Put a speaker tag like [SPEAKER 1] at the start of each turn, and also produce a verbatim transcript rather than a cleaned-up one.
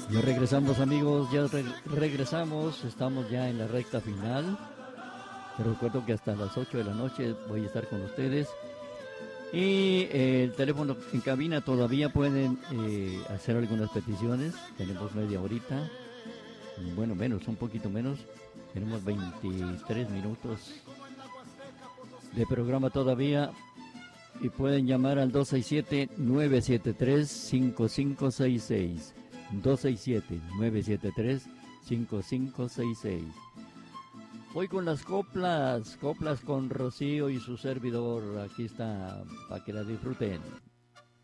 [SPEAKER 1] Ya regresamos amigos, ya re regresamos, estamos ya en la recta final. Te recuerdo que hasta las ocho de la noche voy a estar con ustedes. Y eh, el teléfono en cabina todavía pueden eh, hacer algunas peticiones. Tenemos media horita. Bueno, menos, un poquito menos. Tenemos veintitrés minutos de programa todavía. Y pueden llamar al dos seis siete, nueve siete tres, cinco cinco seis seis. dos seis siete, nueve siete tres, cinco cinco seis seis. Voy con las coplas, coplas con Rocío y su servidor. Aquí está, para que la disfruten.